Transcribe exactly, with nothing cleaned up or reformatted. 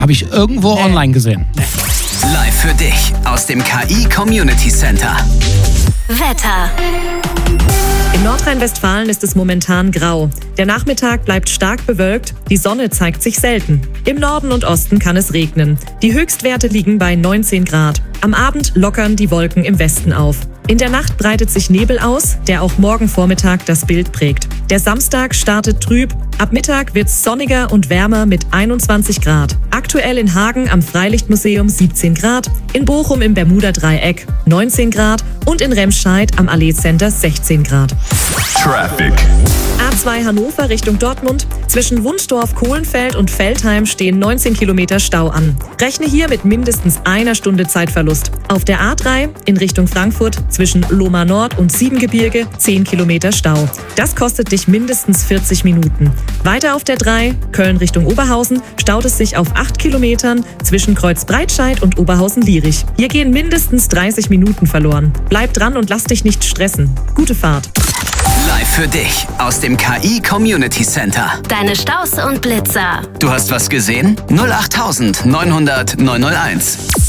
Habe ich irgendwo Nee. online gesehen. Live für dich aus dem K I Community Center. Wetter. In Nordrhein-Westfalen ist es momentan grau. Der Nachmittag bleibt stark bewölkt, die Sonne zeigt sich selten. Im Norden und Osten kann es regnen. Die Höchstwerte liegen bei neunzehn Grad. Am Abend lockern die Wolken im Westen auf. In der Nacht breitet sich Nebel aus, der auch morgen Vormittag das Bild prägt. Der Samstag startet trüb. Ab Mittag wird's sonniger und wärmer mit einundzwanzig Grad. Aktuell in Hagen am Freilichtmuseum siebzehn Grad, in Bochum im Bermuda-Dreieck neunzehn Grad und in Remscheid am Allee Center sechzehn Grad. Traffic. A zwei Hannover Richtung Dortmund. Zwischen Wunschdorf, Kohlenfeld und Veltheim stehen neunzehn Kilometer Stau an. Rechne hier mit mindestens einer Stunde Zeitverlust. Auf der A drei in Richtung Frankfurt zwischen Lohmar Nord und Siebengebirge zehn Kilometer Stau. Das kostet dich mindestens vierzig Minuten. Weiter auf der drei, Köln Richtung Oberhausen, staut es sich auf acht Kilometern zwischen Kreuzbreitscheid und Oberhausen-Lierich. Hier gehen mindestens dreißig Minuten verloren. Bleib dran und lass dich nicht stressen. Gute Fahrt. Live für dich aus dem K I Community Center. Deine Staus und Blitzer. Du hast was gesehen? null acht neun null null neun null eins.